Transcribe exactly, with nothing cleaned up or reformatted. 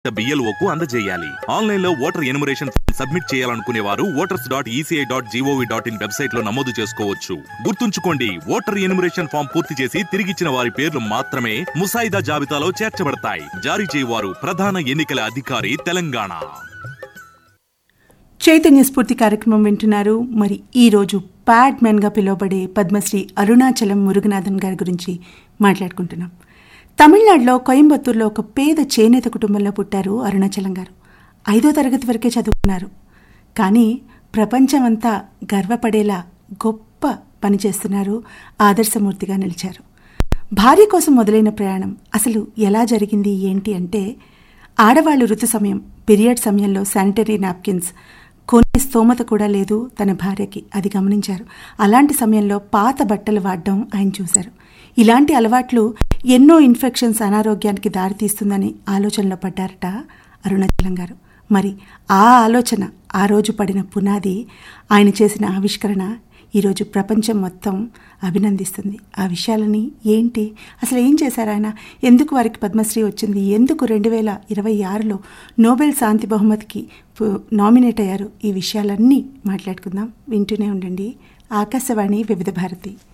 బిఎల్ఓకు అందజేయాలి. ఆన్లైన్ లో voter enumeration form submit చేయాలనుకునే వారు voters dot ECI dot GOV dot in website లో నమోదు చేసుకోవచ్చు. గుర్తుంచుకోండి, ఓటర్ ఎన్యుమరేషన్ ఫామ్ పూర్తి చేసి తిరిగిచ్చిన వారి పేర్లు మాత్రమే ముసాయిదా జాబితాలో చేర్చబడతాయి. జారీ చేయవారు ప్రధాన ఎన్నికల అధికారి, తెలంగాణ. చైతన్య స్ఫూర్తి కార్యక్రమం వింటున్నారు. మరి ఈరోజు ప్యాడ్ మ్యాన్గా పిలువబడే పద్మశ్రీ అరుణాచలం మురుగనాథన్ గారి గురించి మాట్లాడుకుంటున్నాం. తమిళనాడులో కోయంబత్తూరులో ఒక పేద చేనేత కుటుంబంలో పుట్టారు అరుణాచలం గారు. ఐదో తరగతి వరకే చదువుకున్నారు. కానీ ప్రపంచమంతా గర్వపడేలా గొప్ప పని చేస్తున్నారు, ఆదర్శమూర్తిగా నిలిచారు. భార్య కోసం మొదలైన ప్రయాణం అసలు ఎలా జరిగింది ఏంటి అంటే, ఆడవాళ్లు ఋతు సమయం పీరియడ్ సమయంలో శానిటరీ నాప్కిన్స్ కొనే స్తోమత కూడా లేదు తన భార్యకి. అది గమనించారు. అలాంటి సమయంలో పాత బట్టలు వాడడం ఆయన చూశారు. ఇలాంటి అలవాట్లు ఎన్నో ఇన్ఫెక్షన్స్, అనారోగ్యానికి దారితీస్తుందని ఆలోచనలో పడ్డారట అరుణాచలం గారు. మరి ఆ ఆలోచన, ఆ రోజు పడిన పునాది, ఆయన చేసిన ఆవిష్కరణ ఈరోజు ప్రపంచం మొత్తం అభినందిస్తుంది. ఆ విషయాలని ఏంటి, అసలు ఏం చేశారు ఆయన, ఎందుకు వారికి పద్మశ్రీ వచ్చింది, ఎందుకు రెండు వేల ఇరవై ఆరులో నోబెల్ శాంతి బహుమతికి నామినేట్ అయ్యారు, ఈ విషయాలన్నీ మాట్లాడుకుందాం. వింటూనే ఉండండి ఆకాశవాణి వివిధ భారతి.